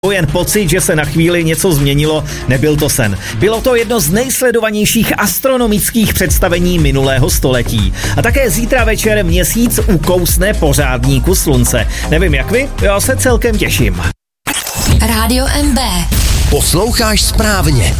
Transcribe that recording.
Jen pocit, že se na chvíli něco změnilo, nebyl to sen. Bylo to jedno z nejsledovanějších astronomických představení minulého století. A také zítra večer Měsíc ukousne pořádný kus slunce. Nevím jak vy, já se celkem těším. Rádio MB. Posloucháš správně.